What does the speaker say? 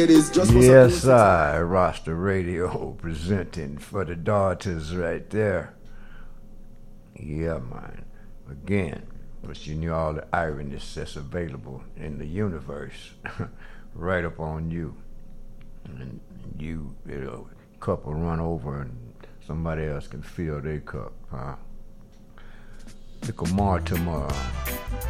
it is just for Yes, something. I, Rasta Radio, presenting for the daughters right there. Yeah, man. Again, but you know all the irony that's available in the universe, right up on you. And you know, cup will run over and somebody else can fill their cup, huh? Look at tomorrow.